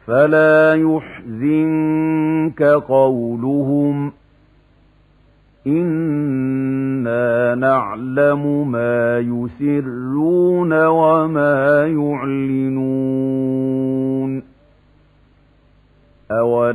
فلا يحزنك قولهم إنا نعلم ما يسرون وما يعلنون